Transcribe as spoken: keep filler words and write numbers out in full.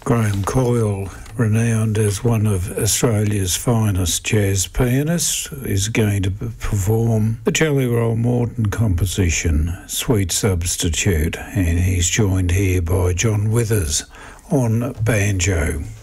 Graham Coyle, renowned as one of Australia's finest jazz pianists, is going to perform the Jelly Roll Morton composition, Sweet Substitute, and he's joined here by John Withers on banjo.